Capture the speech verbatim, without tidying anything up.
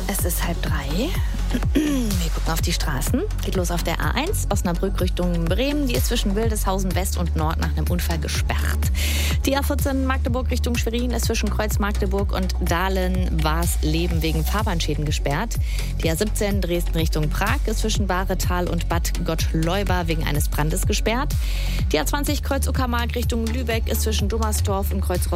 Es ist halb drei. Wir gucken auf die Straßen. Geht los auf der A eins, Osnabrück Richtung Bremen. Die ist zwischen Wildeshausen West und Nord nach einem Unfall gesperrt. Die A vierzehn Magdeburg Richtung Schwerin ist zwischen Kreuz Magdeburg und Dahlen-Warsleben wegen Fahrbahnschäden gesperrt. Die A siebzehn Dresden Richtung Prag ist zwischen Bahretal und Bad Gottleuba wegen eines Brandes gesperrt. Die A zwanzig Kreuz Uckermark Richtung Lübeck ist zwischen Dummersdorf und Kreuz